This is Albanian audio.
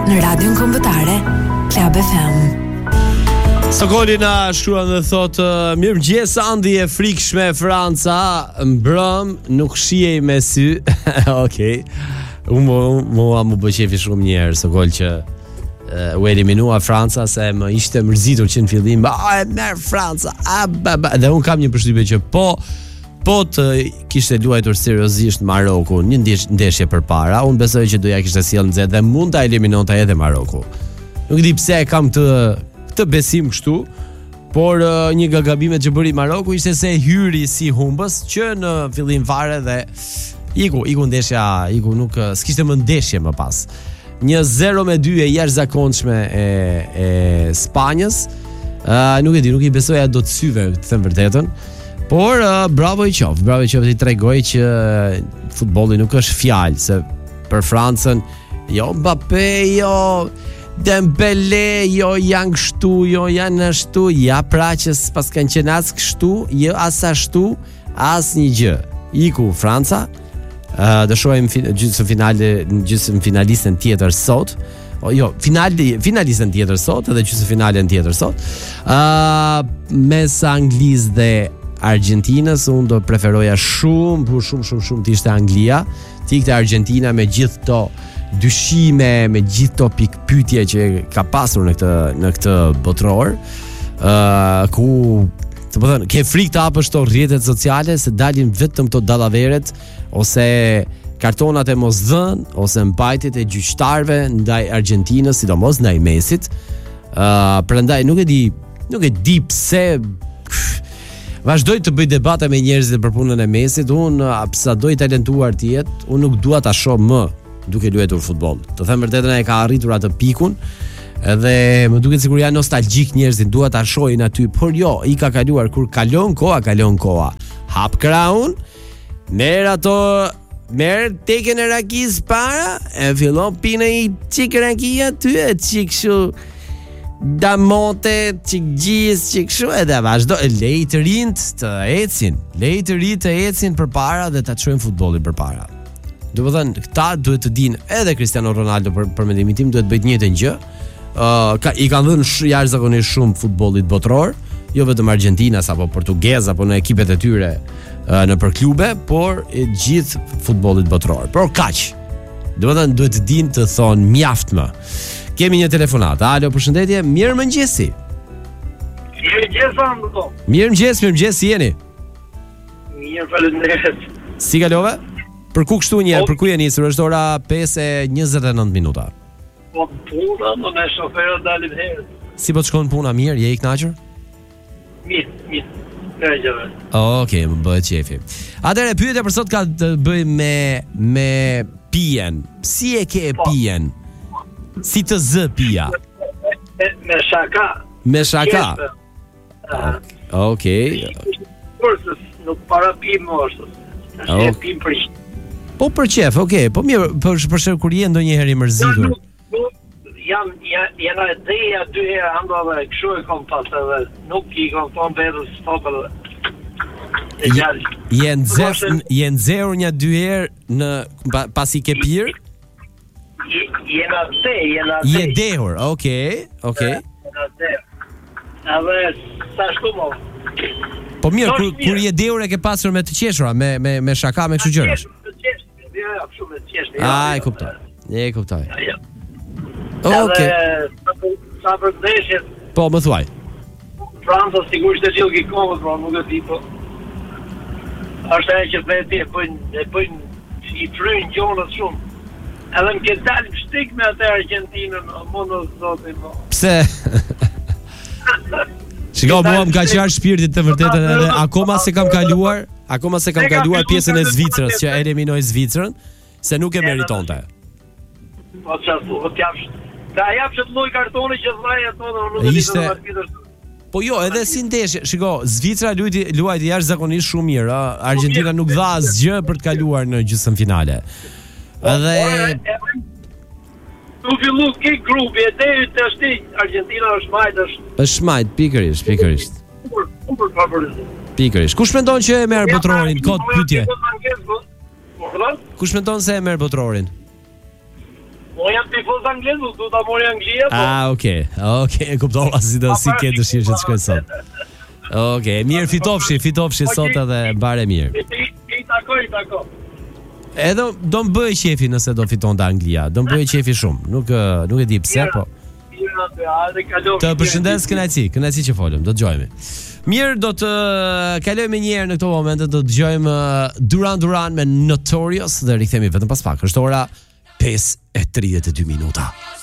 në radion kombëtare Club FM. Sokoli na shkruan dhe thot mirëmëngjes Andi e frikshme Franca, mbrëm nuk shihej me sy. Okej. Mu bëqefi shumë njerë Sokol që u eliminua Franca se më ishte mërzitur që në fillim e merë Franca dhe unë kam një përshtypje që po të kishte luajtur seriozisht Maroku një ndeshje përpara, unë besoj që doja kishte sjellë nxehtë dhe mund ta eliminonte edhe Maroku. Nuk di pse e kam këtë besim kështu, por një nga gabimet që bëri Maroku ishte se hyri si humbës që në fillim fare dhe iku ndeshja, nuk s'kishte më ndeshje më pas. 1-0-2 e jashtëzakonshme e Spanjës. Nuk e di, nuk i besoja dot syve, të them vërtetën. Por bravo i qoftë i tregoj që futbolli nuk është fjalë, se për Francën jo Mbappé, jo Dembele, jo janë kështu, jo janë ashtu, ja pra që s'pas kanë qenë as kështu, jo as ashtu, as një gjë. Iku Franca, do shohim gjysmë finalistën tjetër sot. Finalistën tjetër sot edhe gjysmë finalen tjetër sot. Mes Anglisë dhe Argentinës, unë do preferoja shumë të ishte Anglia, të ikte Argentina me gjithë to dyshime, me gjithë to pikpyetje që ka pasur në këtë botror, ku të po thënë, ke frikë të hapësh to rrjetet sociale se dalin vetëm to dallaveret ose kartonat e mosdhën ose mbajtjet e gjyqtarëve ndaj Argentinës, sidomos ndaj Mesit. Prandaj nuk e di pse vazhdoj të bëj debate me njerëzit për punën e Mesit. Unë sa do i talentuar të jetë, unë nuk dua ta shoh më duke luajtur futboll. Të them vërtetën, ai ka arritur atë pikun edhe më duket sikur janë nostalgjik njerëzit, dua ta shohin aty, por jo, i ka kaluar kur kalon koha. Hap kraun, merr tekën e rakis para, e fillon pinë i çik rakia aty, e çik kështu damote, çik gjis, çik kështu, edhe vazhdo, lej të rinjt të ecin përpara dhe ta çojnë futbollin përpara. Do të thënë, këta duhet të dinë, edhe Cristiano Ronaldo për mendimin tim duhet bëjë të njëjtën gjë. I kanë dhënë jashtëzakonisht shumë futbollit botror, jo vetëm Argentinas apo Portugez apo në ekipet e tyre në përklube, por gjithë futbollit botror. Por kaq. Do të thënë, duhet të dinë të thonë mjaft më. Kemi një telefonat. Alo, përshëndetje. Mirëmëngjesi. Mirëmëngjes, si jeni? Mirë, faleminderit. Si kalove? Për ku kështu njerë, për ku jeni nisur? Është ora 5:29 minuta. Po puna, do me shoferët dalim herët. Si po të shkon puna, mirë, je i kënaqur? Mirë. Kënaqur. Okej, më bëhet qefi. Atëherë pyetja për sot ka të bëjë me pijen. Si e ke pijen? Si të zë pija? Me shaka. Me shaka? Okej. Kursës, nuk para pim moshës. Ashtë e pim për ishtë. Po për qef, okej. Po mirë, për shërë kur je ndonjëherë i mërzitur. Jena e dheja 2 herë ando dhe këshu e kom pas edhe nuk i kom thonë vedës stopër dhe Je nxehur një 2 herë pas i ke pirë? Jena Je dehur, okej. Jena dehur. Edhe sa shku mo. Po mirë, kur je dehur e ke pasur me të qeshura, me shaka, me kështu gjërash. E kuptoj. Okej. Sa për ndeshjet. Po, më thuaj. Franca sigurisht e gjithë gikomët, pra nuk e di, po. Është e që veti e bëjnë i frynë gjonët shumë. Edhe më ke dalë shtik me atë Argentinën, mundë zotin, po. Pse? Shiko, mua më ka qarë shpirtit të vërtetën edhe akoma se kam kaluar pjesën e Zvicrës që eliminoi Zvicrën, se nuk e meritonte. Po çfarë, po t'japsh. Ta japsh atë lloj kartoni që vllai ato, nuk e di se arbitër. Po jo, edhe si ndeshje. Shiko, Zvicra luajti jashtëzakonisht shumë mirë, Argentina nuk dha asgjë për të kaluar në gjysmëfinale. Edhe u fillu ke grupi e deri të ashti Argentina është majt, pikërisht. Pikërisht. Kush mendon që e merr botrorin? Kod pyetje. Kush mendon se e merr botrorin? Po jam tifoz anglez, do ta mori Anglia, po. Okay, e kuptova si ke dëshirë që të shkoj sot. Okej, mirë, fitofshi sot edhe mbare mirë. I takoj. Edhe do më bëj qefi nëse do fitonte Anglia. Do më bëj qefi shumë. Nuk e di pse, po. Të përshëndes, kënaqësi që folëm, do të dëgjojmë. Mirë, do të kalojmë një herë në këto momente, do të dëgjojmë Duran me Notorious dhe rikthehemi vetëm pas pak. Është ora 5:32 minuta.